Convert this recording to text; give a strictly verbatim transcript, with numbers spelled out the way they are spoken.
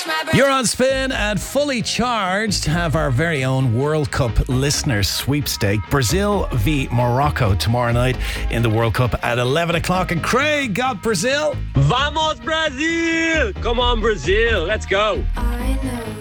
You're on Spin and fully charged. Have our very own World Cup listener sweepstake. Brazil v Morocco tomorrow night in the World Cup at eleven o'clock. And Craig got Brazil. Vamos Brazil! Come on Brazil, let's go. I know